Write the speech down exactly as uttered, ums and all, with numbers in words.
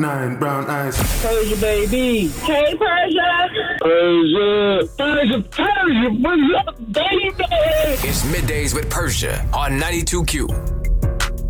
Nine brown eyes. Persia, baby. Hey, Persia. Persia. Persia, Persia, what's up, baby? It's Middays with Persia on ninety-two Q.